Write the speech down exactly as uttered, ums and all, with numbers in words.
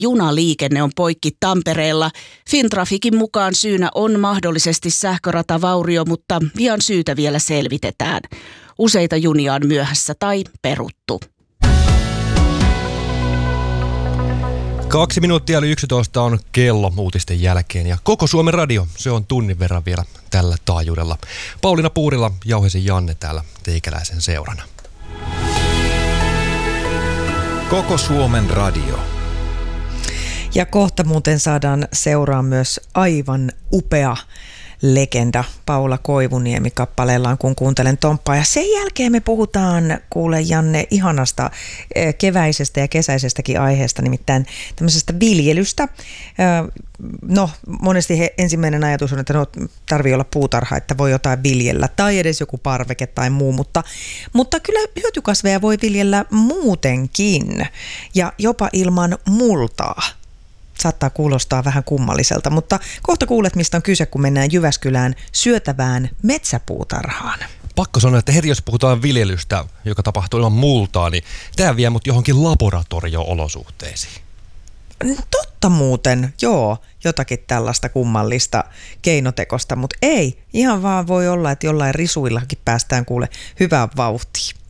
junaliikenne on poikki Tampereella. Fintrafikin mukaan syynä on mahdollisesti sähköratavaurio, mutta vian syytä vielä selvitetään. Useita junia on myöhässä tai peruttu. Kaksi minuuttia yli yksitoista on kello uutisten jälkeen ja koko Suomen radio, se on tunnin verran vielä tällä taajuudella. Pauliina Puurila, Jauhisen Janne täällä teikäläisen seurana. Koko Suomen radio. Ja kohta muuten saadaan seuraa myös aivan upea legenda Paula Koivuniemi kappaleellaan, kun kuuntelen Tomppaa. Ja sen jälkeen me puhutaan, kuule Janne, ihanasta keväisestä ja kesäisestäkin aiheesta, nimittäin tämmöisestä viljelystä. No, monesti he, ensimmäinen ajatus on, että no, tarvii olla puutarha, että voi jotain viljellä, tai edes joku parveke tai muu, mutta, mutta kyllä hyötykasveja voi viljellä muutenkin, ja jopa ilman multaa. Saattaa kuulostaa vähän kummalliselta, mutta kohta kuulet, mistä on kyse, kun mennään Jyväskylään syötävään metsäpuutarhaan. Pakko sanoa, että heti jos puhutaan viljelystä, joka tapahtuu ilman multaa, niin tämä vie mut johonkin laboratorio-olosuhteisiin. Totta muuten, joo, jotakin tällaista kummallista keinotekosta, mutta ei, ihan vaan voi olla, että jollain risuillakin päästään kuule hyvään vauhtiin.